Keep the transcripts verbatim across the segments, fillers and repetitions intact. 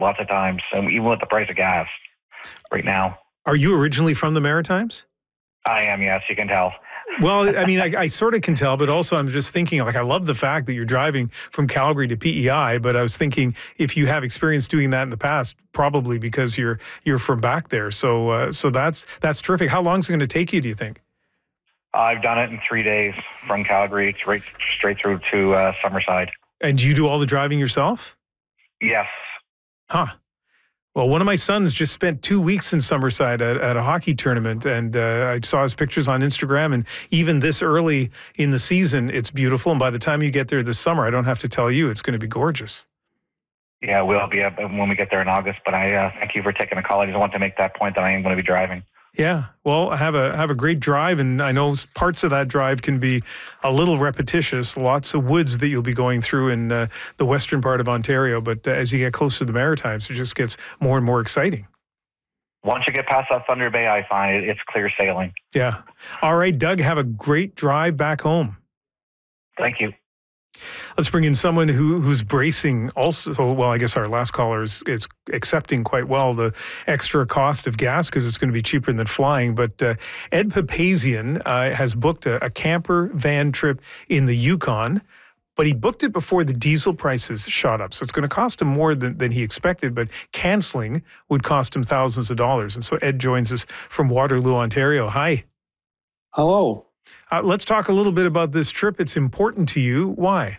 lots of times, and even with the price of gas right now. Are you originally from the Maritimes? I am, yes, you can tell. Well, I mean, I, I sort of can tell, but also I'm just thinking, like, I love the fact that you're driving from Calgary to P E I, but I was thinking if you have experience doing that in the past, probably because you're you're from back there. So uh, so that's that's terrific. How long is it going to take you, do you think? I've done it in three days from Calgary. It's right straight through to uh, Summerside. And do you do all the driving yourself? Yes. Huh. Well, one of my sons just spent two weeks in Summerside at, at a hockey tournament, and uh, I saw his pictures on Instagram, and even this early in the season, it's beautiful, and by the time you get there this summer, I don't have to tell you, it's going to be gorgeous. Yeah, we'll be up when we get there in August, but I uh, thank you for taking the call. I just want to make that point that I am going to be driving. Yeah, well, have a have a great drive, and I know parts of that drive can be a little repetitious, lots of woods that you'll be going through in uh, the western part of Ontario, but uh, as you get closer to the Maritimes, it just gets more and more exciting. Once you get past that Thunder Bay, I find it, it's clear sailing. Yeah. All right, Doug, have a great drive back home. Thank you. Let's bring in someone who who's bracing also. Well, I guess our last caller is, is accepting quite well the extra cost of gas because it's going to be cheaper than flying. But uh, Ed Papazian uh, has booked a, a camper van trip in the Yukon, but he booked it before the diesel prices shot up. So it's going to cost him more than, than he expected, but canceling would cost him thousands of dollars. And so Ed joins us from Waterloo, Ontario. Hi. Hello. Uh, let's talk a little bit about this trip. It's important to you. Why?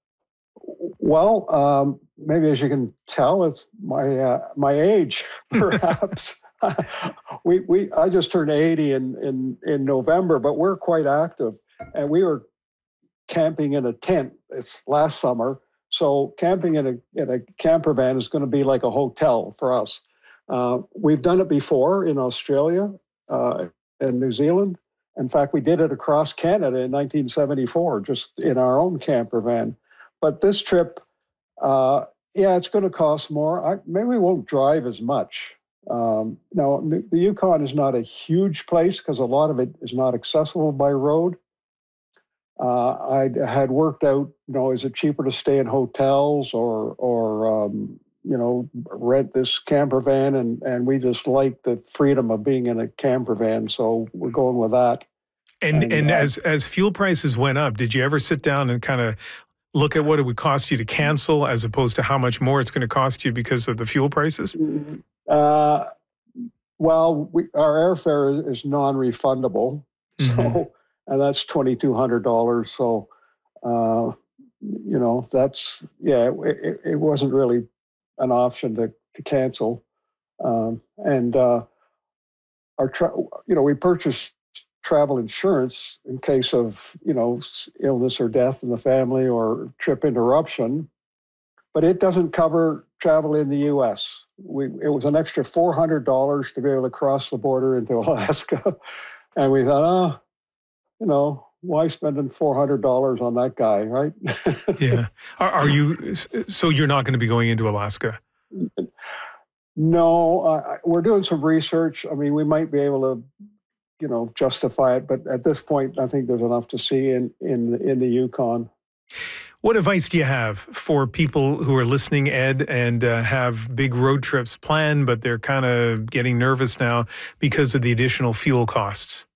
Well, um, maybe as you can tell, it's my uh, my age, perhaps. we we I just turned eighty in, in in November, but we're quite active, and we were camping in a tent. It's last summer, so camping in a in a camper van is going to be like a hotel for us. Uh, we've done it before in Australia uh, and New Zealand. In fact, we did it across Canada in nineteen seventy-four, just in our own camper van. But this trip, uh, yeah, it's going to cost more. I, maybe we won't drive as much. Um, now, the Yukon is not a huge place because a lot of it is not accessible by road. Uh, I had worked out, you know, is it cheaper to stay in hotels or, or um, you know, rent this camper van, and, and we just like the freedom of being in a camper van, so we're going with that. And and, and uh, as as fuel prices went up, did you ever sit down and kind of look at what it would cost you to cancel as opposed to how much more it's going to cost you because of the fuel prices? Uh, well, we, our airfare is non-refundable, mm-hmm. so and that's twenty-two hundred dollars. So, uh, you know, that's yeah, it, it wasn't really an option to, to cancel. Um, and uh, our, tra- you know, we purchased travel insurance in case of, you know, illness or death in the family or trip interruption, but it doesn't cover travel in the U S. We, it was an extra four hundred dollars to be able to cross the border into Alaska. And we thought, oh, you know, why spending four hundred dollars on that guy, right? Yeah. Are, are you, so you're not going to be going into Alaska? No, uh, we're doing some research. I mean, we might be able to, you know, justify it, but at this point, I think there's enough to see in, in, in the Yukon. What advice do you have for people who are listening, Ed, and uh, have big road trips planned, but they're kind of getting nervous now because of the additional fuel costs?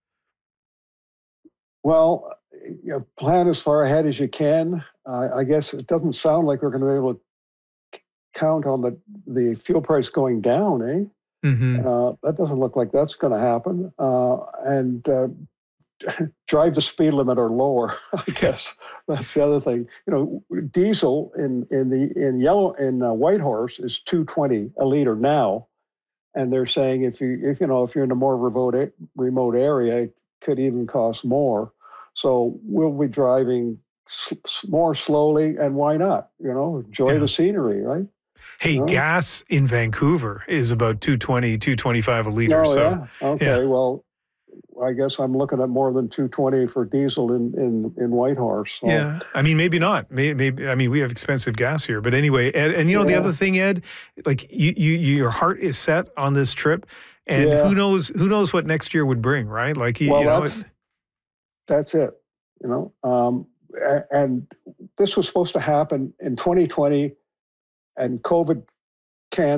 Well, you know, plan as far ahead as you can. Uh, I guess it doesn't sound like we're going to be able to c- count on the, the fuel price going down, eh? Mm-hmm. Uh, that doesn't look like that's going to happen. Uh, and uh, drive the speed limit or lower, I guess. That's the other thing. You know, diesel in in the in yellow in uh, Whitehorse is two twenty a liter now, and they're saying if you if you know if you're in a more remote remote area, it could even cost more. So we'll be driving s- more slowly, and why not? You know, enjoy yeah. the scenery, right? Hey, you know? Gas in Vancouver is about two twenty, two twenty-five a liter. Oh, so, yeah? Okay, yeah. well, I guess I'm looking at more than two twenty for diesel in, in, in Whitehorse. So. Yeah, I mean, maybe not. Maybe, maybe I mean, we have expensive gas here. But anyway, and, and you know, yeah. the other thing, Ed, like you, you, you, your heart is set on this trip. And yeah. who knows who knows what next year would bring, right? Like, you, well, you know. That's, that's it, you know. Um, and this was supposed to happen in twenty twenty, and COVID canned